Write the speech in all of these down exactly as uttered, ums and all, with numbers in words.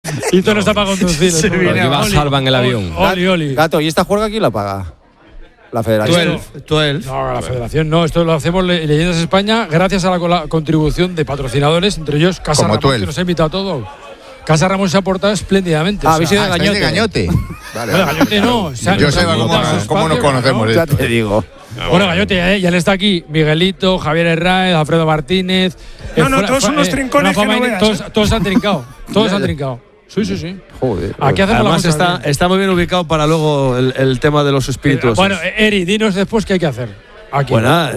Hito no está para conducir. Se viene a salva en el avión. Oli, oli. Gato, ¿y esta juerga quién la paga? La federación. Tú él. No, la federación no. Esto lo hacemos Le- Leyendas España gracias a la, cola- contribución de patrocinadores, entre ellos Casa Como Ramón, tú él. que nos ha invitado a todo. Casa Ramón se ha portado espléndidamente. Ah, o habéis sea, ido de Ah, estáis de Gañote. Gañote. Vale, Bueno, vale. Gañote no. o sea, Yo nos sé han cómo, dado su nos- cómo nos espacio, conocemos. ¿no? de Ya esto. te digo. Bueno, Gañote, ¿eh? Ya le está aquí Miguelito, Javier Herráez, Alfredo Martínez. No, eh, no, Fra- todos Fra- unos eh, trincones Rafa que no Maine, veas, todos, ¿eh? todos han trincado. Todos han trincado. Sí, sí, sí. Joder. Aquí hacemos Además la cosa está, bien. está muy bien ubicado para luego el, el tema de los espíritus. Bueno, eh, Eri, dinos después qué hay que hacer. Aquí. Bueno,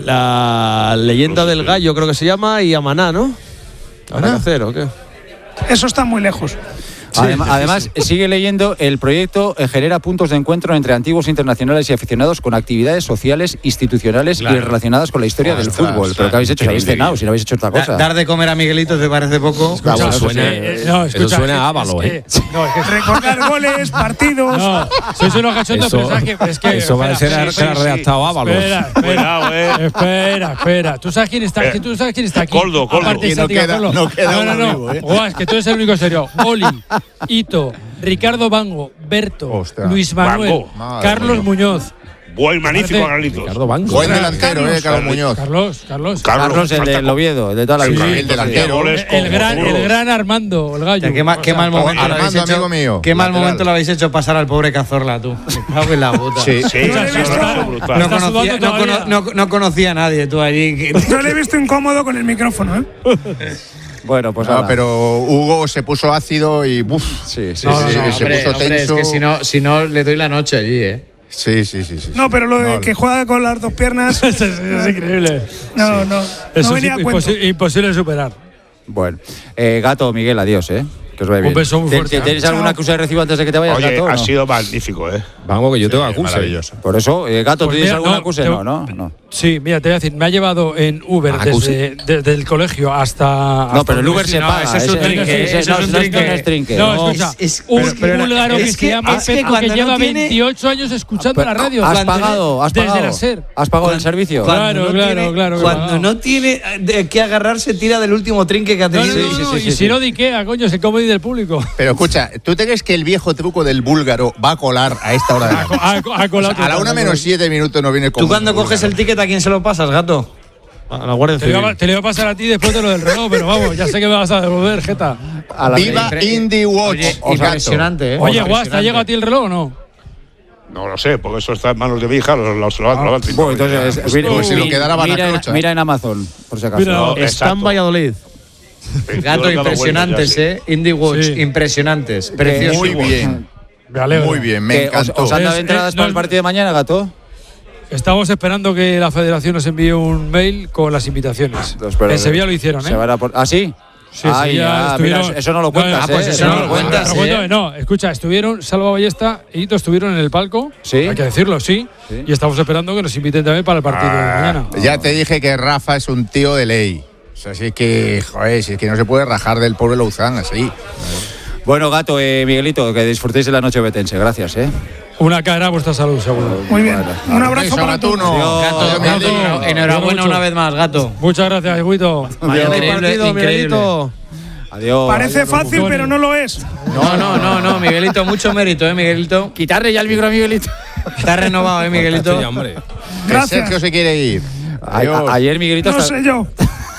la leyenda del gallo creo que se llama y Amaná, ¿no? ¿Habrá que hacer o qué? Eso está muy lejos. Adem- además, sigue leyendo, el proyecto eh, genera puntos de encuentro entre antiguos internacionales y aficionados con actividades sociales, institucionales y relacionadas con la historia del Ostras, fútbol. ¿Pero qué habéis hecho? ¿Si habéis increíble. cenado? ¿Si no habéis hecho otra Da- cosa? dar de comer a Miguelito te parece poco. Ah, bueno, Eso eso suena, sí. Eh, no, eso escucha, suena es- a Ávalo, es ¿eh? que- No, es que Recordar goles, partidos. No, sois unos cachondos, Eso- pero ¿sabes qué? Es que, eso va a espera, ser espera, que la ha redactado Ábalos. Espera, espera, Cuidado, eh. espera, espera. ¿Tú sabes quién está aquí? ¿Tú sabes quién está aquí? Coldo, Coldo. Aparte de Y no Santiago queda- Coldo. no queda no, no, uno no. vivo, eh. Guau, es que tú eres el único serio. Oli, Ito, Ricardo Bango, Berto, Ostras. Luis Manuel, Bango. Madre Carlos mía. Muñoz. Buen magnífico, Parece- Carlitos. Ricardo Banco. Buen delantero, eh, Carlos Muñoz. Carlos, Carlos. Carlos, el del Oviedo, el de toda la Sí, vida. el delantero. goles El como gran, el duros. gran Armando, el gallo. Ya, qué, ma- qué O sea, mal momento Armando, lo habéis hecho. amigo mío, Qué mal lateral. momento lo habéis hecho pasar al pobre Cazorla, tú. Me cago en la puta. Sí. Sí, Yo ha le he sido visto- algo brutal. No Está conocía, sudando no, todavía. cono- no- no conocía a nadie tú allí. que- Yo le he visto incómodo con el micrófono, ¿eh? Bueno, pues No, nada. pero Hugo se puso ácido y buf, Sí, sí, no, sí. sí, sí. se hombre, puso hombre, tenso. es que si no, si no le doy la noche allí, ¿eh? Sí, sí, sí, sí. No, pero lo de No, que juega con las dos piernas. Es, es- es increíble. No, no. Eso No es venía a cuento. imposi- imposible de superar. Bueno, eh, Gato, Miguel, adiós, ¿eh? Que os vaya bien. beso muy ¿Te- fuerte, te- ¿Tienes ¿eh? alguna Chao. acusa de recibo antes de que te vayas, Oye, Gato? o ha no? sido magnífico, ¿eh? Vamos, que yo tengo acuse. Maravilloso. Por eso, eh, Gato, Pues ¿tú tienes mira, alguna no, acuse? te- No, no, no. Sí, mira, te voy a decir, me ha llevado en Uber Acuse. desde, desde el colegio hasta. No, hasta pero el Uber se no, paga. ese es un ese- trinque, ese- ese no, es un no, esto trinque. no es trinque. No, No. escucha, Es- es- un pero- pero- búlgaro que es se que- llama es que Petro, que cuando lleva no tiene- veintiocho años escuchando la radio. ¿Has Cuando- pagado? ¿Has desde pagado? la SER. ¿Has pagado el servicio? Cuando Claro, no claro, tiene- claro que Cuando pagado. no tiene de qué agarrarse, tira del último trinque que ha No, no, tenido. no, sí, no, sí, y sí, si sí. no, ¿de Ikea, coño? Es el comedy del público. Pero escucha, ¿tú te crees que el viejo truco del búlgaro va a colar a esta hora de la noche? Ha, ha colado A la una menos siete minutos no viene con Tú cuando un coges el búlgaro. ticket, ¿a quién se lo pasas, gato? A la Guardia Te lo, iba, Civil. a- te lo iba a pasar a ti después de lo del reloj, pero vamos, ya sé que me vas a devolver, Jeta. A la Viva Impre- Indie Watch. Oye, o gato. impresionante, ¿eh? Oye, Impresionante. Guas, ¿te ha llegado a ti el reloj o no? No lo sé, porque eso está en manos de mi hija, lo, lo, lo, lo, lo van Bueno, entonces, Pues, mira, pues si lo mira- quedara van a mira, en, clocha. mira en Amazon, por si acaso. Mira, no, Está en exacto. Valladolid. Gato, impresionantes, ¿eh? Indie Watch, Sí. impresionantes. Preciosos. Muy bien. Me alegro. Muy bien, me ¿Qué, os, encantó. ¿Os han dado Es- entradas es- para no, el partido de mañana, Gato? Estamos esperando que la federación nos envíe un mail con las invitaciones. Los- pero- en Sevilla lo hicieron, Se ¿eh? van a por- ¿Ah, sí? Sí, Ay, sí, ya ah, estuvieron- mira, eso no lo cuentas, ah, pues ¿eh? eso no lo cuentas, no, ¿eh? no, escucha, estuvieron Salva Ballesta y Hito estuvieron en el palco. Sí. Hay que decirlo, sí. Sí. Y estamos esperando que nos inviten también para el partido de mañana. Ya te dije que Rafa es un tío de ley. O sea, así que, joder, si es que no se puede rajar del pobre Louzán así. Bueno, Gato, eh, Miguelito, que disfrutéis de la noche betense. Gracias, ¿eh? Una cara a vuestra salud, seguro. Muy bien. Un abrazo Beso, para todos. Gatuno. Adiós. Gato, Adiós, gato, Miguelito. enhorabuena Mucho. una vez más, gato. Muchas gracias, Guito. Mañana hay Increíble, partido, increíble. Miguelito. Adiós. Parece fácil, pero no lo es. No, no, no, no, Miguelito, mucho mérito, ¿eh, Miguelito? Quitarle ya el micro a Miguelito. Está renovado, ¿eh, Miguelito? Sí, hombre. Que Gracias. Sergio se quiere ir. A- Adiós. a- ayer Miguelito No hasta- sé yo.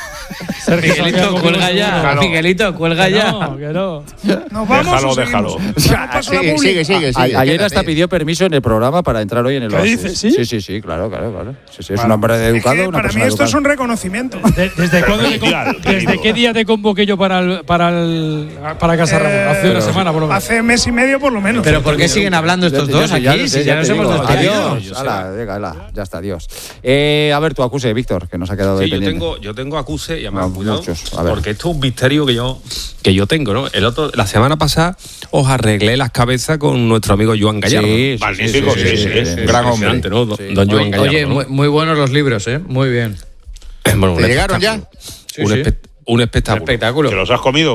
Sergio, Miguelito, Santiago, cuelga seguro. ya. Déjalo. Miguelito, cuelga ya. No, que no. Nos vamos. Déjalo, o seguimos? déjalo. Ya paso la Sigue, publi. sigue, sigue, A- sigue. ayer quédate. hasta pidió permiso en el programa para entrar hoy en el ¿Qué Oasis. dices, sí? Sí, sí, sí, claro, claro, claro. Sí, sí, es un hombre Es educado, que una para mí persona esto es educada. un reconocimiento. De- ¿Desde, cuándo te con- Legal, ¿Desde querido. qué día te convoqué yo para el, para el, para Casa Ramón? Eh, Hace una semana, por lo menos. Hace mes y medio por lo menos. Pero ¿por qué siguen hablando estos Yo- yo dos sé, aquí? ya lo sé, Si ya te nos hemos digo. despedido. Adiós. Hala, venga, hala, ya está, adiós. Eh, a ver, tu acuse, Víctor, que nos ha quedado Sí, ahí yo pendiente. tengo, yo tengo acuse y además, No, cuidado, muchos, a ver. porque esto es un misterio que yo, que yo tengo, ¿no? El otro, la semana pasada os arreglé las cabezas con nuestro amigo Joan Gallardo. Sí, sí, Magnífico, sí, sí, sí, sí, sí, sí. sí. Gran hombre. Impresionante, ¿no? Don, Sí. don Joan Oye, Gallardo. oye, ¿no? muy, muy buenos los libros, ¿eh? Muy bien. Bueno, un ¿Te llegaron ya? espectáculo. un, Sí, sí. espe- un espectáculo. Espectáculo. ¿Que los has comido o qué?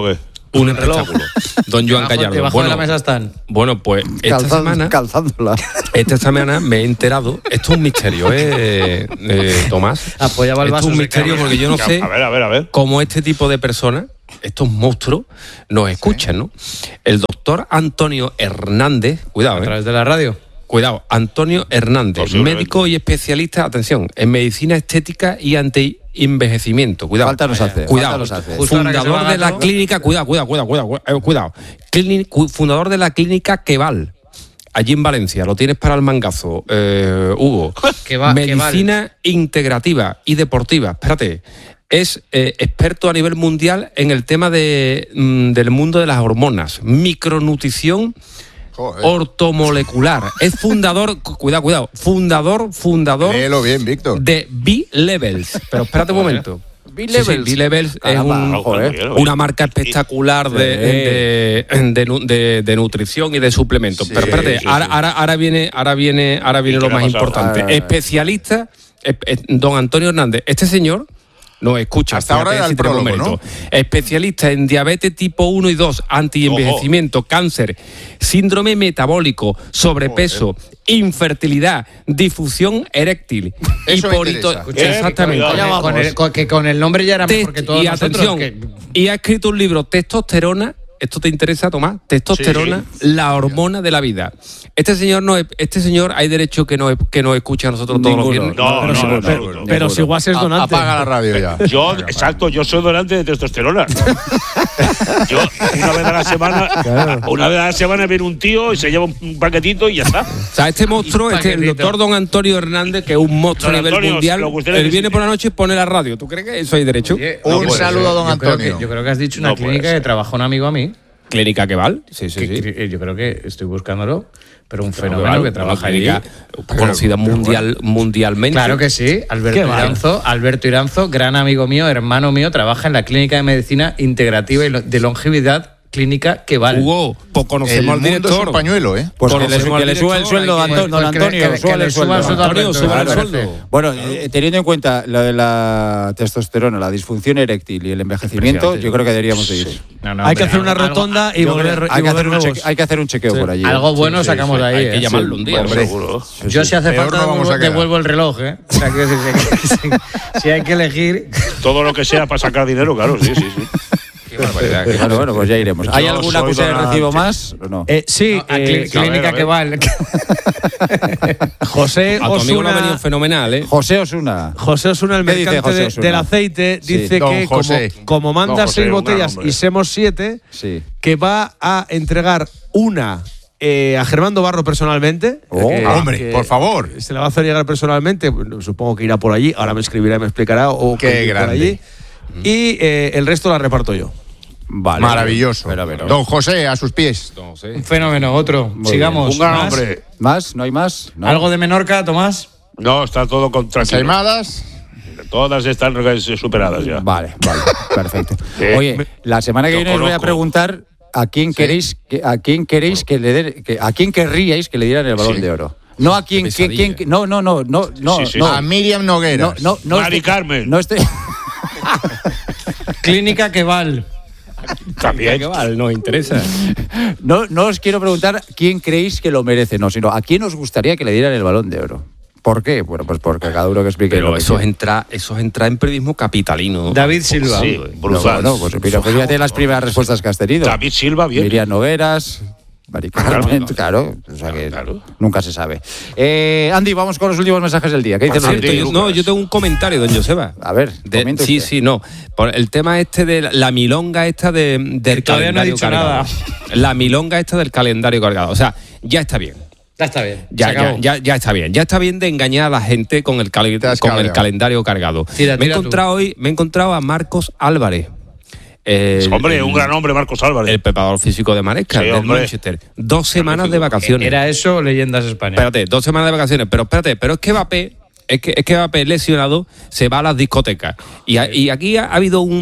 Un espectáculo. Don Joan Debajo, Gallardo. debajo bueno, de la mesa están. Bueno, pues esta Calzando- semana, calzándola. esta semana me he enterado. Esto es un misterio, ¿eh, eh, Tomás? Apoyaba el Esto es vaso, un se misterio cae. porque yo no sé A ver, a ver, a ver. cómo este tipo de personas, estos monstruos, nos escuchan, ¿no? El doctor Antonio Hernández, cuidado, A ¿eh? través de la radio. Cuidado, Antonio Hernández, Posiblemente. médico y especialista, atención, en medicina estética y anti-envejecimiento. Cuidado. Falta nos hace. Cuidado. falta nos hace. Justo ahora que se Fundador va de la Gato. clínica, cuidado, cuidado, cuidado, cuidado, eh, cuidado. Clíni- cu- fundador de la clínica Queval, allí en Valencia. Lo tienes para el mangazo, eh, Hugo. Queval, Medicina integrativa y deportiva. Espérate. Es eh, experto a nivel mundial en el tema de, mm, del mundo de las hormonas, micronutrición Joder. ortomolecular. Es fundador, cu- cuidado, cuidado, fundador, fundador Léelo bien, Víctor. de B-Levels. Pero espérate un momento. B-Levels. B-Levels es Caramba, un- ojo, eh. una marca espectacular de, de, de nu- de- de nutrición y de suplementos. Sí, Pero espérate, sí, ahora, sí. ahora, ahora viene, ahora viene, ahora viene ¿Y lo qué le más ha pasado? importante. Ah, Especialista, eh, eh, don Antonio Hernández. Este señor nos escucha. Hasta ahora fíjate era si el tenemos prólogo, mérito. Especialista en diabetes tipo uno y dos, antienvejecimiento, cáncer, síndrome metabólico, sobrepeso, infertilidad, difusión eréctil, Eso me hiporito- interesa. Exactamente. Eh, cuidado. Con el- con- que con el nombre ya era Test- mejor que todos y nosotros. atención, que- y ha escrito un libro, Testosterona. ¿Esto te interesa, Tomás? Testosterona, la hormona de la vida. Este señor no es- este señor hay derecho que nos que nos escuche a nosotros todos los Ninguno. viernes. No, pero, no, si, no, pero, no, no. pero si Guas es A- donante. Apaga la radio ya. Yo, exacto, yo soy donante de testosterona. Yo, una vez a la semana, una vez a la semana viene un tío y se lleva un paquetito y ya está. O sea, este monstruo, este, el paquetito. doctor don Antonio Hernández, que es un monstruo Don a nivel Antonio, mundial, lo que usted él necesite. viene por la noche y pone la radio. ¿Tú crees que eso hay derecho? Oye, Un no puede saludo a ser. don Yo creo Antonio. que- Yo creo que has dicho una No puede clínica ser. que trabaja un amigo a mí. Clínica que val. Sí, sí, que- sí. que- yo creo que estoy buscándolo, pero un Claro, fenómeno Val, que trabaja una allí. clínica conocida mundial, mundialmente. Claro que sí, Alberto Qué mal. Iranzo, Alberto Iranzo, gran amigo mío, hermano mío, trabaja en la clínica de medicina integrativa y lo- de longevidad clínica que vale. Hugo, pues El conocemos al mundo es director. un pañuelo, ¿eh? Pues que Conocemos le, al que le suba el director, sueldo, hay que- Anto- don pues que le- Antonio. que le- súbale que le el suba el sueldo. sueldo a Antonio, Alberto, súbale el me sueldo. parece. Bueno, eh, teniendo en cuenta lo de la testosterona, la disfunción eréctil y el envejecimiento, yo creo que deberíamos de ir. No, no, Hay que hombre, hacer una algo- rotonda y Yo creo- volver, y hay, que hacer volver un nuevos. cheque- hay que hacer un chequeo Sí. por allí. Algo bueno sacamos de ahí. Hay ¿eh? que llamarlo un día. Hombre. Seguro. Yo si hace Peor falta no vamos a devuelvo, quedar. devuelvo el reloj, ¿eh? O sea, que si, si- si- si hay que elegir... Todo lo que sea para sacar dinero, claro, sí, sí, sí. Qué barbaridad. Bueno, bueno, pues ya iremos. ¿Hay Yo alguna soy cosa de donante. recibo más o no? Eh, sí, No, a eh, clí- clínica a ver, a que vale. José A tu amigo le ha venido Osuna. fenomenal, ¿eh? José Osuna. José Osuna, el ¿Qué dice mercante José de- Osuna? del aceite, Sí. dice Don que como, José. como manda Don José, seis un gran botellas hombre. y semos siete, Sí. que va a entregar una eh, a Germando Barro personalmente. Oh, eh, hombre, que por favor. Se la va a hacer llegar personalmente. Bueno, supongo que irá por allí. Ahora me escribirá y me explicará. O Qué que ir por grande. allí. Y eh, el resto la reparto yo. Vale. Maravilloso. Pero, pero. Don José, a sus pies. Entonces, Un fenómeno, otro. Sigamos. Un gran ¿Más? hombre. ¿Más? ¿No hay más? ¿No? ¿Algo de Menorca, Tomás? No, está todo con tranquilo. Saimadas. Todas están superadas ya. Vale, vale, perfecto. Sí. Oye, la semana que Lo viene os voy a conozco. preguntar a quién queréis que, a quién queréis que le den, que, a quién querríais que le dieran el Balón Sí. de Oro. No a quién, Qué quién, pesadilla. quién- no, no, no, no, no, Sí, sí, no, sí. A Miriam Noguera. no, no, no Mari estoy- Carmen. No estoy. Clínica que vale. También. ¿qué vale? Nos interesa. No, no os quiero preguntar quién creéis que lo merece, no, sino a quién os gustaría que le dieran el Balón de Oro. ¿Por qué? Bueno, pues porque cada uno que explique. Pero lo que eso es quiera. entrar, eso es entrar en periodismo capitalino. David Silva. Sí, No, brutal. bueno, pues, pero fíjate las primeras respuestas que has tenido. David Silva, bien. Miriam Nogueras, Mari Carmen, claro, o sea que Claro. nunca se sabe. Eh, Andy, vamos con los últimos mensajes del día. ¿Qué dice Por cierto, Andy? yo, no, yo tengo un comentario, don Joseba. A ver, De- comente sí, usted. sí, no. Por el tema este de la, la milonga esta de, del Todavía no ha calendario dicho cargado. nada. La milonga esta del calendario cargado. O sea, ya está bien. Ya está bien. Ya, Se ya, acabó. ya, ya está bien. Ya está bien de engañar a la gente con el, cali- Te has con el cabreado. calendario cargado. Tira, me he tira tú. encontrado hoy, me he encontrado a Marcos Álvarez. El- Hombre, el- un gran hombre, Marcos Álvarez. El preparador físico de Maresca, Sí, del hombre. Manchester. Dos semanas de vacaciones. Era eso, Leyendas España. Espérate, dos semanas de vacaciones. Pero espérate, pero es que Mbappé, es que, es que Mbappé lesionado se va a las discotecas. Y, a- y aquí ha, ha habido un,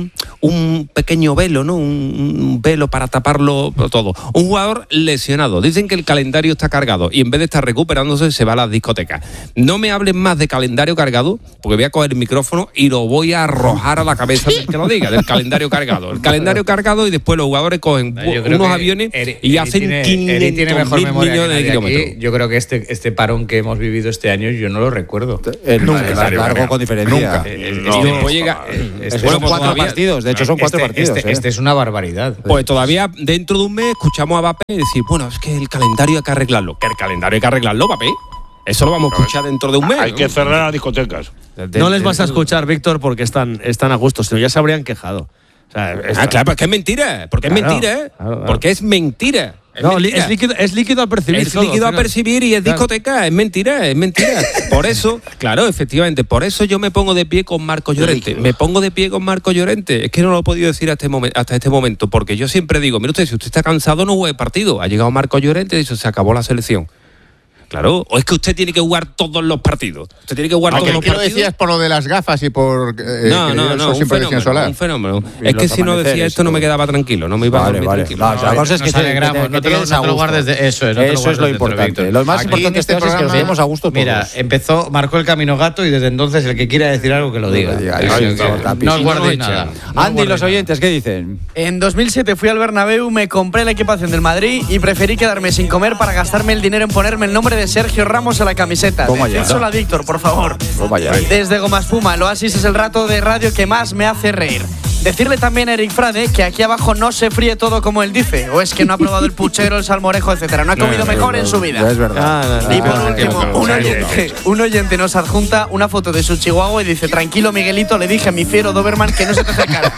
un pequeño velo, ¿no? Un, un velo para taparlo todo. Un jugador lesionado. Dicen que el calendario está cargado y en vez de estar recuperándose se va a las discotecas. No me hablen más de calendario cargado, porque voy a coger el micrófono y lo voy a arrojar a la cabeza del que lo diga, del calendario cargado. El calendario cargado y después los jugadores cogen Yo unos creo que aviones Eri, y Eri hacen tiene, Eri tiene mejor quinientos mil memoria que millones de nadie kilómetros. aquí. Yo creo que este, este parón que hemos vivido este año yo no lo recuerdo. El, Nunca. el largo con diferencia. Nunca. Eh, No, este- después llega- este- Bueno, pues cuatro todavía- partidos. De hecho, son cuatro este, partidos. Este, ¿eh? este es una barbaridad. Pues todavía dentro de un mes escuchamos a Mbappé decir, bueno, es que el calendario hay que arreglarlo. Que el calendario hay que arreglarlo, Mbappé. Eso lo vamos a escuchar dentro de un mes. Hay ¿no? que cerrar las discotecas. No les vas a escuchar, Víctor, porque están, están a gusto, si no ya se habrían quejado. O sea, esto- Ah, claro, porque es mentira. Porque Claro, es mentira, ¿eh? claro, claro. Porque es mentira. Es No, li- mentira. es líquido, es líquido a percibir. Es todo, líquido al a final. percibir y es Claro. discoteca, es mentira, es mentira. Por eso, claro, efectivamente, por eso yo me pongo de pie con Marco Llorente. Me pongo de pie con Marco Llorente. Es que no lo he podido decir hasta este, momen- hasta este momento, porque yo siempre digo, mire usted, si usted está cansado no juegue partido. Ha llegado Marco Llorente y dice, se acabó la selección. Claro, o es que usted tiene que jugar todos los partidos. Usted tiene que jugar Aunque todos los ¿qué lo partidos. decías por lo de las gafas y por eh, No, que no, eso no, un siempre decían fenómeno, solar? un fenómeno. Y Es que los si no decía amaneceres esto y no me todo. quedaba tranquilo, no me iba a Vale, dormir vale. tranquilo. No, la cosa es que Nos te- alegramos, que te- no que te lo, quedes no a te lo gusto. guardes de eso, es, no te Eso es lo guardes dentro, importante. Víctor. Lo más Aquí importante en este es que nos programa- quedemos a gusto todos. Mira, empezó, marcó el camino gato y desde entonces el que quiera decir algo que lo diga. diga, Así ahí que está, Tapi. no os Si no, no guardéis echan. nada. No No os Andy, guardéis los nada. oyentes, ¿qué dicen? En dos mil siete fui al Bernabéu, me compré la equipación del Madrid y preferí quedarme sin comer para gastarme el dinero en ponerme el nombre de Sergio Ramos en la camiseta. Toma ya. Decídselo a Víctor, por favor. Toma ya. Desde Goma Espuma, el Oasis es el rato de radio que más me hace reír. Decirle también a Eric Frade que aquí abajo no se fríe todo como él dice, o es que no ha probado el puchero, el salmorejo, etcétera. No ha comido mejor en su vida. Es verdad. Ah, no, Y no, por no, último, no, no, un no, oyente, un oyente nos adjunta una foto de su chihuahua y dice: tranquilo, Miguelito, le dije a mi fiero Doberman que no se te acercara.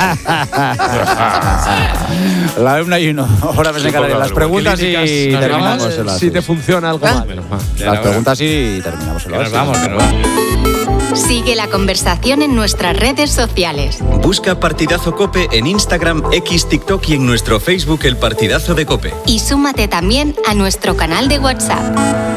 La una y uno. Ahora me sacaré las preguntas y Nos terminamos vamos. el Si te funciona algo mal. Las preguntas y terminamos el Que nos Oasis. vamos, que nos vamos. Sigue la conversación en nuestras redes sociales. Busca Partidazo Cope en Instagram, X, TikTok y en nuestro Facebook El Partidazo de Cope. Y súmate también a nuestro canal de WhatsApp.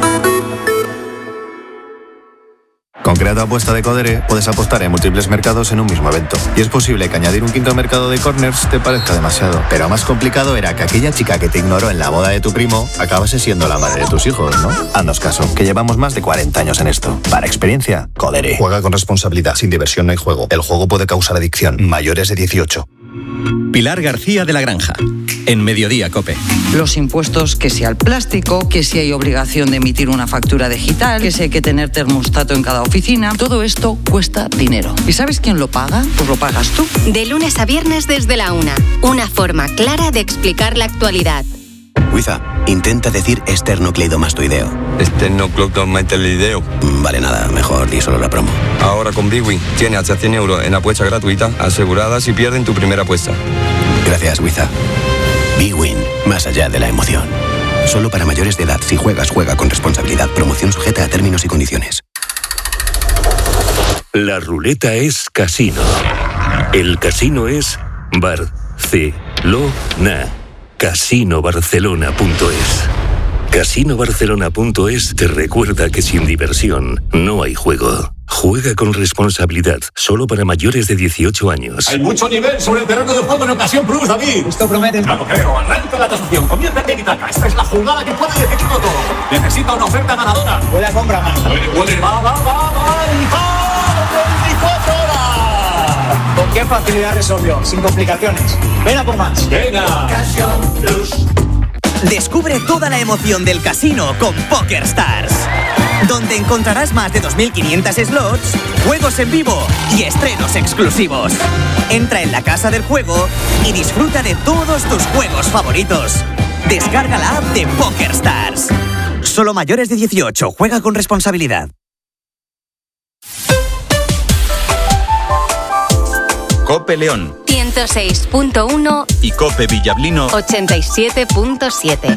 Con Creato Apuesta de Codere puedes apostar en múltiples mercados en un mismo evento. Y es posible que añadir un quinto mercado de corners te parezca demasiado. Pero más complicado era que aquella chica que te ignoró en la boda de tu primo acabase siendo la madre de tus hijos, ¿no? Haznos caso, que llevamos más de cuarenta años en esto. Para experiencia, Codere. Juega con responsabilidad. Sin diversión no hay juego. El juego puede causar adicción. Mayores de dieciocho. Pilar García de la Granja. En Mediodía Cope. Los impuestos, que si al plástico, que si hay obligación de emitir una factura digital, que si hay que tener termostato en cada oficina, todo esto cuesta dinero. ¿Y sabes quién lo paga? Pues lo pagas tú. De lunes a viernes desde la una. Una forma clara de explicar la actualidad. Wiza, intenta decir esternocleidomastoideo. Esternocleidomastoideo. Vale, nada, mejor di solo la promo. Ahora con Bwin tiene hasta cien euros en apuesta gratuita asegurada si pierden tu primera apuesta. Gracias, Wiza. Bwin, más allá de la emoción. Solo para mayores de edad. Si juegas, juega con responsabilidad. Promoción sujeta a términos y condiciones. La ruleta es casino. El casino es Barcelona. casino barcelona punto es. casino barcelona punto es te recuerda que sin diversión no hay juego. Juega con responsabilidad, solo para mayores de dieciocho años. Hay mucho nivel sobre el terreno de juego en Ocasión Plus, David. Esto promete. No lo creo. Arranca la tasación. Comienza el tiki-taka. Esta es la jugada que puede decidirlo todo. Necesita una oferta ganadora. Puede compra más. Puede, puede. Va, va, va, va. Y va. veinticuatro horas. ¿Con qué facilidad resolvió? Sin complicaciones. Ven a por más. Venga. Ocasión Plus. Descubre toda la emoción del casino con PokerStars, donde encontrarás más de dos mil quinientos slots, juegos en vivo y estrenos exclusivos. Entra en la casa del juego y disfruta de todos tus juegos favoritos. Descarga la app de PokerStars. Solo mayores de dieciocho. Juega con responsabilidad. Cope León ciento seis punto uno y Cope Villablino. ochenta y siete punto siete.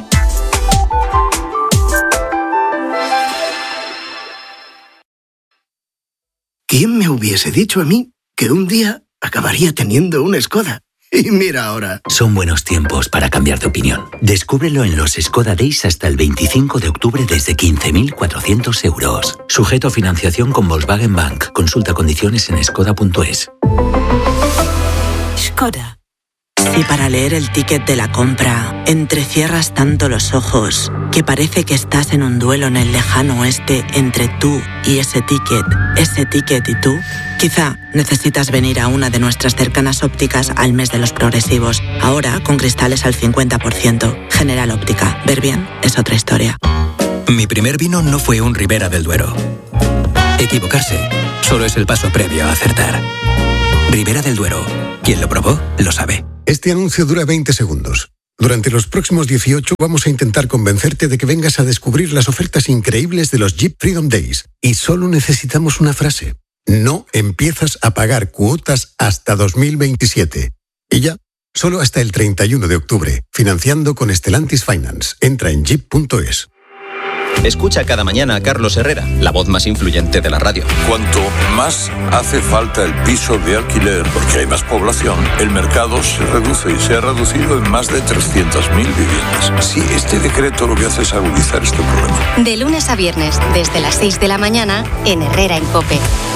¿Quién me hubiese dicho a mí que un día acabaría teniendo una Skoda? Y mira ahora. Son buenos tiempos para cambiar de opinión. Descúbrelo en los Skoda Days hasta el veinticinco de octubre desde quince mil cuatrocientos euros. Sujeto a financiación con Volkswagen Bank. Consulta condiciones en skoda punto es. Skoda. Si para leer el ticket de la compra entrecierras tanto los ojos que parece que estás en un duelo en el lejano oeste entre tú y ese ticket, ese ticket y tú, quizá necesitas venir a una de nuestras cercanas ópticas al mes de los progresivos. Ahora con cristales al cincuenta por ciento. General Óptica. Ver bien es otra historia. Mi primer vino no fue un Ribera del Duero. Equivocarse solo es el paso previo a acertar. Ribera del Duero. Quien lo probó, lo sabe. Este anuncio dura veinte segundos. Durante los próximos dieciocho vamos a intentar convencerte de que vengas a descubrir las ofertas increíbles de los Jeep Freedom Days. Y solo necesitamos una frase. No empiezas a pagar cuotas hasta dos mil veintisiete. Y ya, solo hasta el treinta y uno de octubre. Financiando con Stellantis Finance. Entra en jeep punto es. Escucha cada mañana a Carlos Herrera, la voz más influyente de la radio. Cuanto más hace falta el piso de alquiler, porque hay más población, el mercado se reduce y se ha reducido en más de trescientas mil viviendas. Sí, este decreto lo que hace es agudizar este problema. De lunes a viernes, desde las seis de la mañana, en Herrera en COPE.